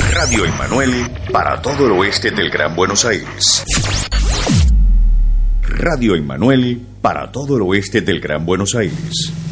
Radio Emanuele para todo el oeste del Gran Buenos Aires. Radio Emanuele para todo el oeste del Gran Buenos Aires.